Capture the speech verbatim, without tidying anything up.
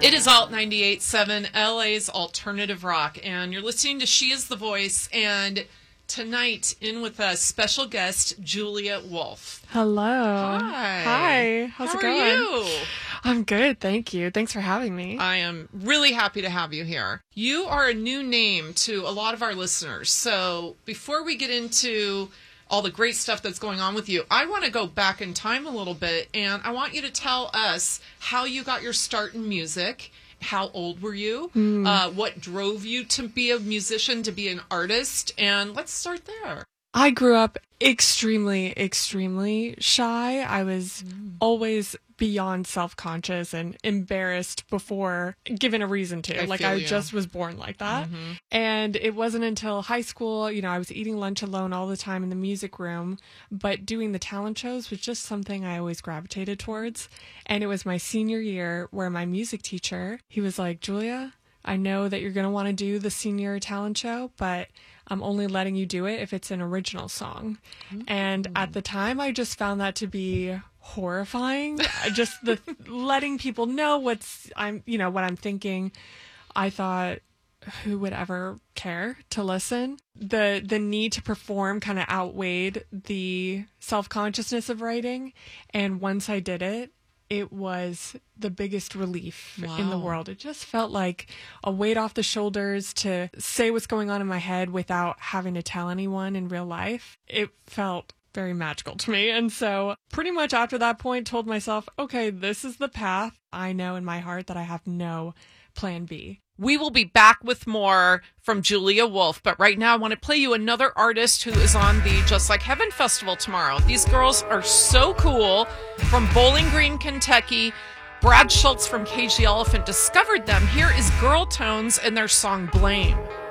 It is Alt ninety-eight point seven, L A's alternative rock, and you're listening to She Is the Voice, and tonight in with us, special guest Julia Wolf. Hello. Hi. Hi. How's How it going? are you? I'm good, thank you. Thanks for having me. I am really happy to have you here. You are a new name to a lot of our listeners, so before we get into all the great stuff that's going on with you, I want to go back in time a little bit, and I want you to tell us how you got your start in music. How old were you? Mm. Uh, what drove you to be a musician, to be an artist? And let's start there. I grew up extremely, extremely shy. I was mm. always beyond self-conscious and embarrassed before given a reason to. I like feel I you. just was born like that. Mm-hmm. And it wasn't until high school, you know, I was eating lunch alone all the time in the music room, but doing the talent shows was just something I always gravitated towards. And it was my senior year where my music teacher, he was like, Julia, I know that you're going to want to do the senior talent show, but I'm only letting you do it if it's an original song. Mm-hmm. And at the time, I just found that to be horrifying. Just the letting people know what's I'm, you know, what I'm thinking. I thought, who would ever care to listen? The the need to perform kind of outweighed the self-consciousness of writing. And once I did it, it was the biggest relief wow. in the world. It just felt like a weight off the shoulders to say what's going on in my head without having to tell anyone in real life. It felt very magical to me. And so pretty much after that point, told myself, okay, this is the path. I know in my heart that I have no plan B. We will be back with more from Julia Wolf, but right now I want to play you another artist who is on the Just Like Heaven Festival tomorrow. These girls are so cool. From Bowling Green, Kentucky, Brad Schultz from Cage the Elephant discovered them. Here is Girl Tones and their song Blame.